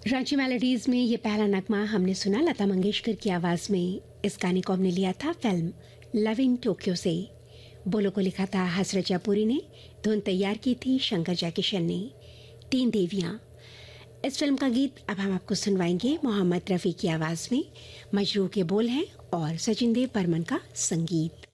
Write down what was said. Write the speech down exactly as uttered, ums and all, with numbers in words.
Ranchi melodies में ये पहला नगमा हमने सुना लता मंगेशकर की आवाज में। इस गाने को हमने लिया था फिल्म लव इन टोक्यो से। बोलो को लिखा था हसरत जयपुरी ने, धुन तैयार की थी शंकर जयकिशन ने। तीन देवियां, इस फिल्म का गीत अब हम आपको सुनवाएंगे मोहम्मद रफ़ी की आवाज में। मजरू के बोल हैं और सचिन देव बर्मन का संगीत।